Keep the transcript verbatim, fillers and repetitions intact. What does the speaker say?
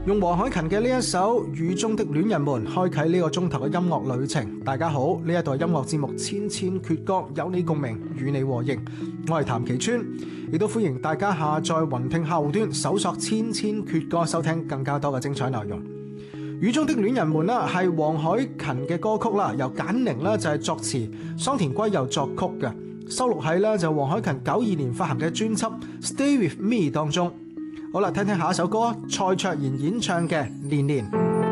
用黃凱芹嘅呢一首《雨中的戀人們》開啟呢個鐘頭嘅音樂旅程。大家好，呢一度係音樂節目《千千闕歌》，有你共鳴，與你和應。我係譚其川，亦都歡迎大家下載雲聽客戶端，搜索《千千闕歌》，收聽更加多嘅精彩內容。《雨中的戀人們》啦，係黃凱芹嘅歌曲啦，由簡寧啦就係作詞，桑田圭佑作曲嘅，收錄喺啦就黃凱芹九二年發行嘅專輯《Stay With Me》當中。好啦，聽聽下一首歌，蔡卓妍演唱嘅《年年》。